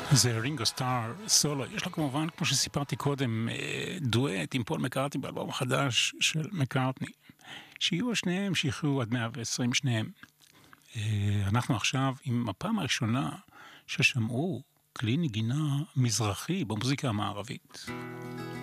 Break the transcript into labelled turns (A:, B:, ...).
A: זה רינגו סטאר סולו, יש לו כמובן, כמו שסיפרתי קודם, דואט עם פול מקארטני באלבום החדש של מקארטני, שיהיו שניהם, שיחיו עד 120 שניהם. אנחנו עכשיו עם הפעם הראשונה ששמעו כלי נגינה מזרחי במוזיקה המערבית.